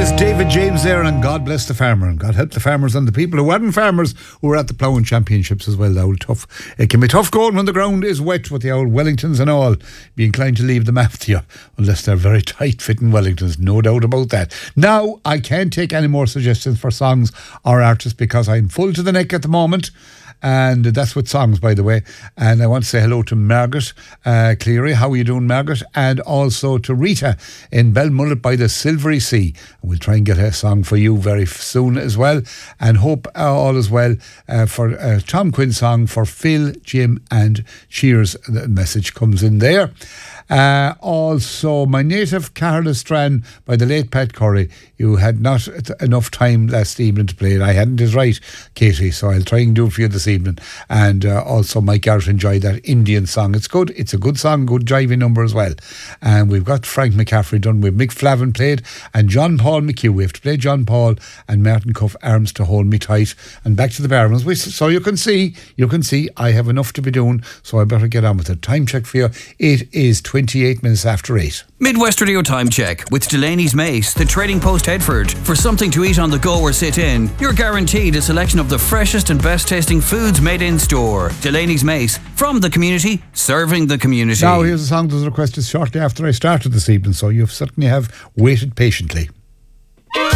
David James there, and God bless the farmer and God help the farmers and the people who weren't farmers who were at the ploughing championships as well. It can be tough going when the ground is wet with the old Wellingtons and all. Be inclined to leave them after you unless they're very tight fitting Wellingtons, no doubt about that. Now I can't take any more suggestions for songs or artists because I'm full to the neck at the moment. And that's with songs, by the way. And I want to say hello to Margaret Cleary. How are you doing, Margaret? And also to Rita in Belmullet by the Silvery Sea. We'll try and get a song for you very soon as well. And hope all is well for a Tom Quinn song for Phil, Jim and Cheers. The message comes in there. Also, My Native Carla Strand by the late Pat Curry. You had not enough time last evening to play it. I hadn't it right, Katie, so I'll try and do it for you this evening. And also Mike Garrett enjoyed that Indian song. It's good. It's a good song, good jiving number as well. And we've got Frank McCaffrey done with Mick Flavin played and John Paul McHugh. We have to play John Paul and Martin Cuff, Arms to Hold Me Tight, and back to the Barons. So you can see I have enough to be doing, so I better get on with it. Time check for you. It is 28 minutes after 8. Midwest Radio Time Check with Delaney's Mace, the Trading Post Headford. For something to eat on the go or sit in, you're guaranteed a selection of the freshest and best tasting foods made in store. Delaney's Mace, from the community, serving the community. Now here's a song that was requested shortly after I started this evening, so you certainly have waited patiently.